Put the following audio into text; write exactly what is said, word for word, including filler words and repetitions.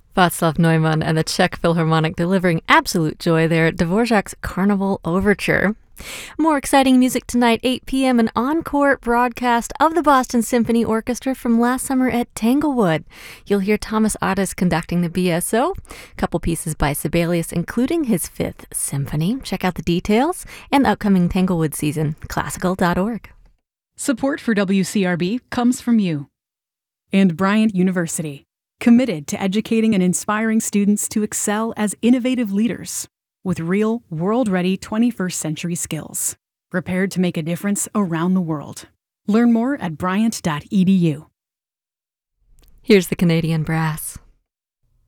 Václav Neumann and the Czech Philharmonic delivering absolute joy there at Dvorak's Carnival Overture. More exciting music tonight, eight p.m., an encore broadcast of the Boston Symphony Orchestra from last summer at Tanglewood. You'll hear Thomas Adès conducting the B S O, a couple pieces by Sibelius, including his Fifth Symphony. Check out the details and the upcoming Tanglewood season, classical dot org. Support for W C R B comes from you. And Bryant University, committed to educating and inspiring students to excel as innovative leaders with real, world-ready twenty-first century skills, prepared to make a difference around the world. Learn more at bryant dot e d u. Here's the Canadian Brass.